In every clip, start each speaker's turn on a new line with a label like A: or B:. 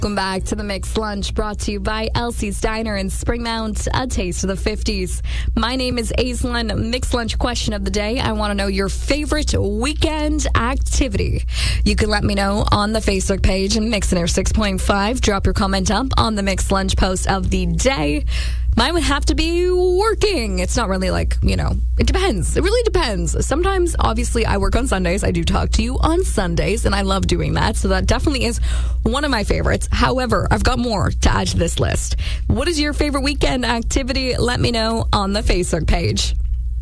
A: Welcome back to the Mixed Lunch, brought to you by Elsie's Diner in Springmount, a taste of the 50s. My name is Aislinn. Mixed Lunch question of the day. I want to know your favorite weekend activity. You can let me know on the Facebook page, Mixing Air 6.5. Drop your comment up on the Mixed Lunch post of the day. Mine would have to be working. It's not really like, it depends. It really depends. Sometimes, obviously, I work on Sundays. I do talk to you on Sundays, and I love doing that. So that definitely is one of my favorites. However, I've got more to add to this list. What is your favorite weekend activity? Let me know on the Facebook page.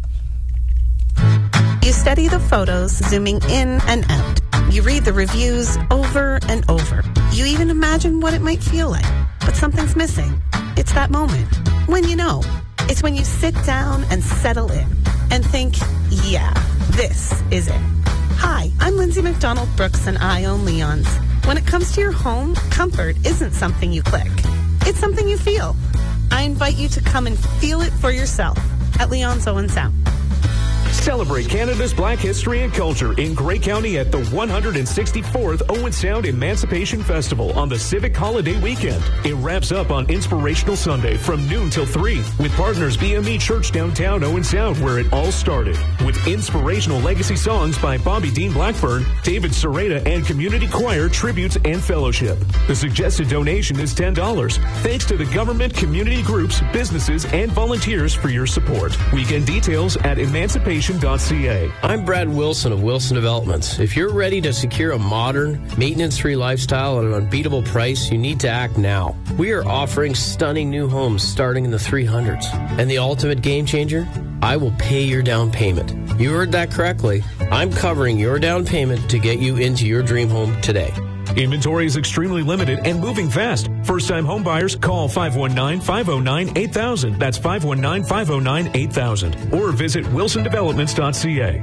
B: You study the photos, zooming in and out. You read the reviews over and over. You even imagine what it might feel like. But something's missing. It's that moment. When you know. It's when you sit down and settle in and think, yeah, this is it. Hi, I'm Lindsay McDonald Brooks and I own Leon's. When it comes to your home, comfort isn't something you click. It's something you feel. I invite you to come and feel it for yourself at Leon's Owen Sound.
C: Celebrate Canada's Black history and culture in Grey County at the 164th Owen Sound Emancipation Festival on the Civic Holiday Weekend. It wraps up on Inspirational Sunday from noon till 3 with partners BME Church downtown Owen Sound, where it all started, with inspirational legacy songs by Bobby Dean Blackburn, David Serrata, and community choir tributes and fellowship. The suggested donation is $10. Thanks to the government, community groups, businesses, and volunteers for your support. Weekend details at emancipation.ca.
D: I'm Brad Wilson of Wilson Developments. If you're ready to secure a modern, maintenance-free lifestyle at an unbeatable price, you need to act now. We are offering stunning new homes starting in the 300s. And the ultimate game changer? I will pay your down payment. You heard that correctly. I'm covering your down payment to get you into your dream home today.
C: Inventory is extremely limited and moving fast. First-time home buyers, call 519-509-8000. That's 519-509-8000. Or visit wilsondevelopments.ca.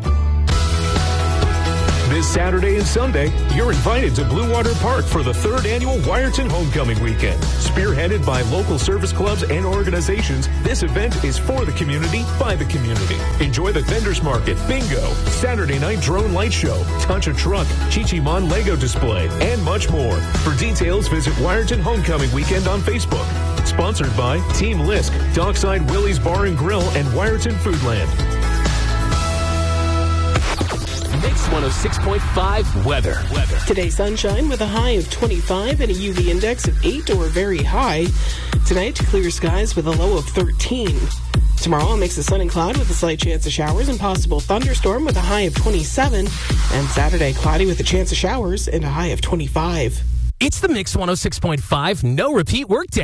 C: This Saturday and Sunday, you're invited to Blue Water Park for the 3rd annual Wyerton Homecoming Weekend. Spearheaded by local service clubs and organizations, this event is for the community, by the community. Enjoy the vendors market, bingo, Saturday night drone light show, touch a truck, Chi-Chi-Mon Lego display, and much more. For details, visit Wyerton Homecoming Weekend on Facebook. Sponsored by Team Lisk, Dockside Willie's Bar and Grill, and Wyerton Foodland.
E: Mix 106.5 weather.
F: Today, sunshine with a high of 25 and a UV index of 8 or very high. Tonight, clear skies with a low of 13. Tomorrow, a mix of sun and cloud with a slight chance of showers and possible thunderstorm with a high of 27. And Saturday, cloudy with a chance of showers and a high of 25.
E: It's the Mix 106.5 no repeat workday.